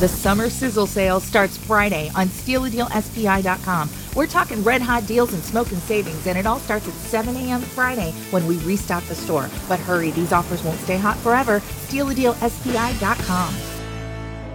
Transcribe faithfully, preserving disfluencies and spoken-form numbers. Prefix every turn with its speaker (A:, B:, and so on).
A: The summer sizzle sale starts Friday on steal a deal S P I dot com. We're talking red hot deals and smoking savings, and it all starts at seven a.m. Friday when we restock the store. But hurry, these offers won't stay hot forever. steal a deal S P I dot com.